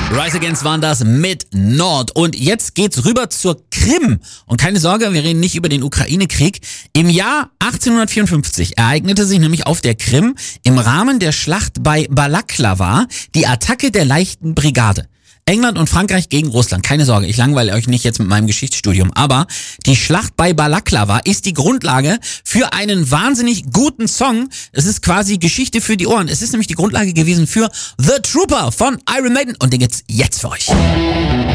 Rise Against waren das mit Nord. Und jetzt geht's rüber zur Krim. Und keine Sorge, wir reden nicht über den Ukraine-Krieg. Im Jahr 1854 ereignete sich nämlich auf der Krim im Rahmen der Schlacht bei Balaklava die Attacke der leichten Brigade. England und Frankreich gegen Russland. Keine Sorge, ich langweile euch nicht jetzt mit meinem Geschichtsstudium. Aber die Schlacht bei Balaklava ist die Grundlage für einen wahnsinnig guten Song. Es ist quasi Geschichte für die Ohren. Es ist nämlich die Grundlage gewesen für The Trooper von Iron Maiden. Und den gibt's jetzt für euch.